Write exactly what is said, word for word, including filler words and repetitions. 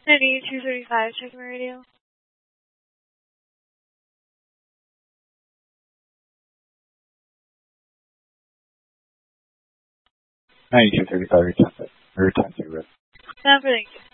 ninety-two thirty-five, checking my radio. ninety-two thirty-five, return, return to risk. Not for thank you.